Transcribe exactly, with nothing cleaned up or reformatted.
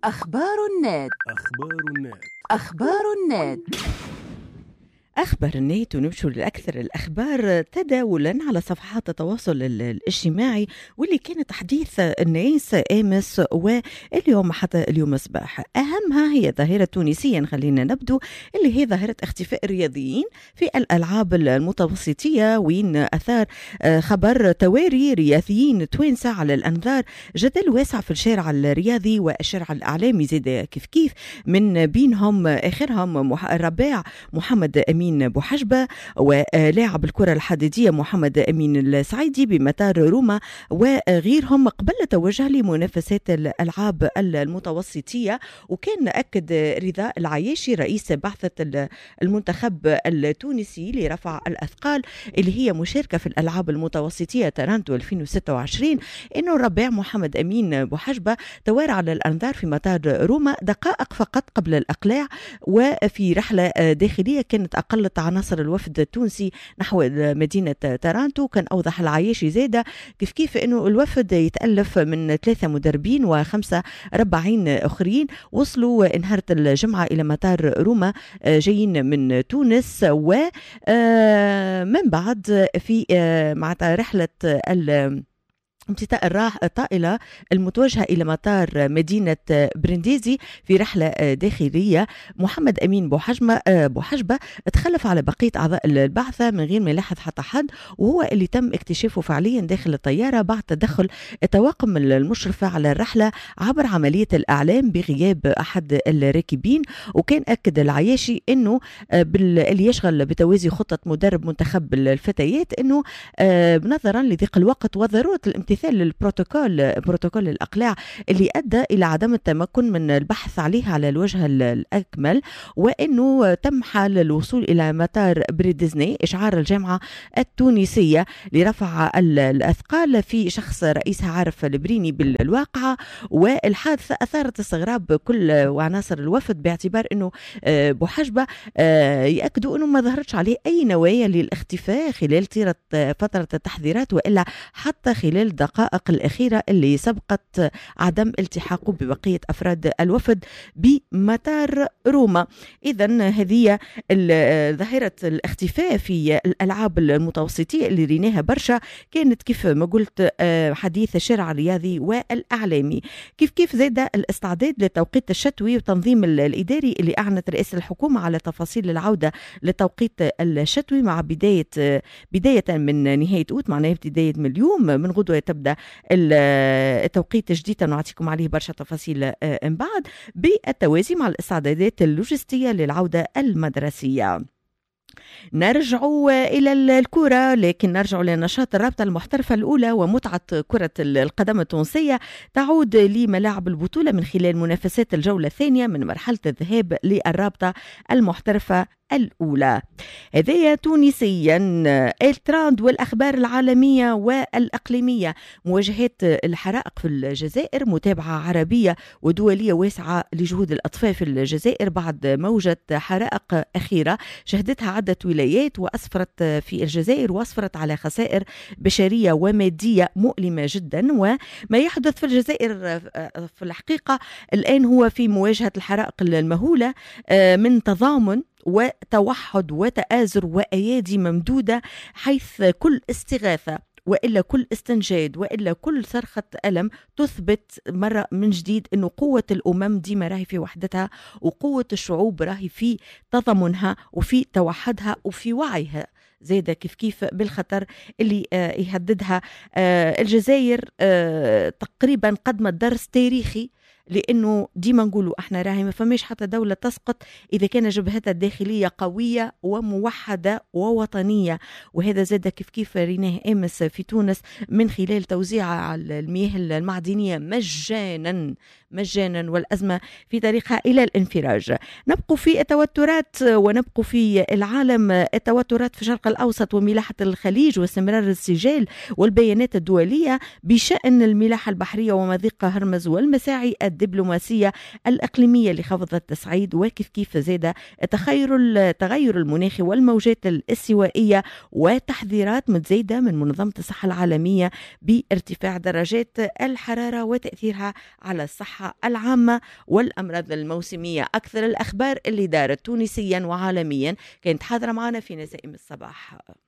أخبار النت. أخبار النت. أخبار النت. أخبار النت، ونمشوا لأكثر الأخبار تداولا على صفحات التواصل الاجتماعي واللي كانت حديث الناس أمس واليوم حتى اليوم صباح. أهمها هي ظاهرة تونسية، خلينا نبدو، اللي هي ظاهرة اختفاء الرياضيين في الألعاب المتوسطية، وين أثار خبر تواري رياضيين توانسة على الأنظار جدل واسع في الشارع الرياضي والشارع الإعلامي زاد كيف كيف، من بينهم آخرهم الرباع محمد أمين بوحجبة ولاعب الكرة الحديدية محمد أمين السعيدي بمطار روما وغيرهم، قبل توجه لمنافسات الألعاب المتوسطية. وكان أكد رضا العياشي رئيس بعثة المنتخب التونسي لرفع الأثقال اللي هي مشاركة في الألعاب المتوسطية تورنتو ألفين وستة وعشرين إنه الرباع محمد أمين بوحجبة توارى على الأنظار في مطار روما دقائق فقط قبل الإقلاع، وفي رحلة داخلية كانت أقل عناصر الوفد التونسي نحو مدينة تورنتو. كان أوضح العياشي زادة كيف كيف أنه الوفد يتألف من ثلاثة مدربين وخمسة ربعين أخرين، وصلوا نهار الجمعة إلى مطار روما جايين من تونس، ومن بعد في مع رحلة ال امتلاء الطائلة المتوجهة إلى مطار مدينة برنديزي في رحلة داخلية. محمد أمين بوحجبة بوحجبة تخلف على بقية أعضاء البعثة من غير ما يلاحظ حتى حد، وهو اللي تم اكتشافه فعليا داخل الطيارة بعد تدخل الطواقم المشرفة على الرحلة عبر عملية الإعلام بغياب أحد الراكبين. وكان أكد العياشي أنه اللي يشغل بتوازي خطة مدرب منتخب الفتيات أنه نظرا لضيق الوقت وضرورة الامتثال مثال للبروتوكول بروتوكول الأقلاع اللي أدى إلى عدم التمكن من البحث عليه على الوجه الأكمل، وأنه تم حال الوصول إلى مطار بريدزني إشعار الجامعة التونسية لرفع الأثقال في شخص رئيسها عارف البريني بالواقعة. والحادثة أثارت استغراب كل وعناصر الوفد باعتبار أنه بوحجبة يأكدوا أنه ما ظهرتش عليه أي نوايا للاختفاء خلال طيلة فترة التحذيرات، وإلا حتى خلال الدقائق الأخيرة اللي سبقت عدم التحاقه ببقية أفراد الوفد بمطار روما. إذن هذه ظاهرة الاختفاء في الألعاب المتوسطية اللي ريناها برشا، كانت كيف ما قلت حديث الشارع الرياضي والإعلامي. كيف كيف زاد الاستعداد للتوقيت الشتوي وتنظيم الإداري اللي أعلنت رئاسة الحكومة على تفاصيل العودة للتوقيت الشتوي مع بداية بداية من نهاية أوت، معناها بداية من اليوم من غدوة تبدأ التوقيت الجديد، نعطيكم عليه برشا تفاصيل من بعد، بالتوازي مع الاستعدادات اللوجستية للعودة المدرسية. نرجع إلى الكرة، لكن نرجع لنشاط الرابطة المحترفة الأولى ومتعة كرة القدم التونسية تعود لملاعب البطولة من خلال منافسات الجولة الثانية من مرحلة الذهاب للرابطة المحترفة الأولى. هذه تونسيا التراند والأخبار العالمية والأقليمية. مواجهات الحرائق في الجزائر، متابعة عربية ودولية واسعة لجهود الأطفال في الجزائر بعد موجة حرائق أخيرة شهدتها عدة ولايات وأسفرت في الجزائر وأسفرت على خسائر بشرية ومادية مؤلمة جدا. وما يحدث في الجزائر في الحقيقة الآن هو في مواجهة الحرائق المهولة من تضامن وتوحد وتآزر وأيادي ممدودة، حيث كل استغاثة وإلا كل استنجاد وإلا كل صرخة ألم تثبت مرة من جديد أنه قوة الأمم ديما راهي في وحدتها، وقوة الشعوب راهي في تضامنها وفي توحدها وفي وعيها زيادة كيف كيف بالخطر اللي يهددها الجزائر. تقريبا قدمت درس تاريخي، لأنه ديما نقولوا احنا راهي ما فماش حتى دولة تسقط إذا كان جبهتها الداخلية قوية وموحدة ووطنية. وهذا زاد كيف كيف ريناه أمس في تونس من خلال توزيع المياه المعدنية مجانا مجانا والأزمة في طريقها إلى الانفراج. نبقى في التوترات ونبقى في العالم، التوترات في الشرق الأوسط وملاحة الخليج واستمرار السجال والبيانات الدولية بشأن الملاحة البحرية ومضيق هرمز والمساعي الدبلوماسية الإقليمية لخفض التصعيد، وكيف كيف زاد تغير التغير المناخي والموجات الاستوائية وتحذيرات متزايدة من منظمة الصحة العالمية بارتفاع درجات الحرارة وتأثيرها على الصحة العامة والأمراض الموسمية. أكثر الأخبار اللي دارت تونسيا وعالميا كانت حاضرة معنا في نسائم الصباح.